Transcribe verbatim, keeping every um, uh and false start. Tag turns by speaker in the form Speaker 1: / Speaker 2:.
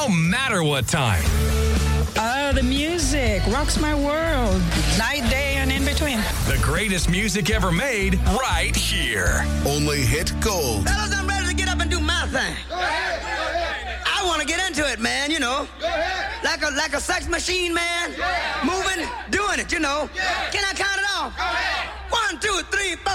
Speaker 1: no matter what time.
Speaker 2: Oh, the music rocks my world. Night, day, and in between.
Speaker 1: The greatest music ever made right here.
Speaker 3: Only Hit Gold.
Speaker 4: Fellas, I'm ready to get up and do my thing.
Speaker 5: Go ahead, go ahead.
Speaker 4: I want to get into it, man, you know.
Speaker 5: Go ahead.
Speaker 4: Like a like a sex machine, man.
Speaker 5: Yeah.
Speaker 4: Moving, doing it, you know.
Speaker 5: Yeah.
Speaker 4: Can I count it off?
Speaker 5: Go ahead.
Speaker 4: One, two, three, four.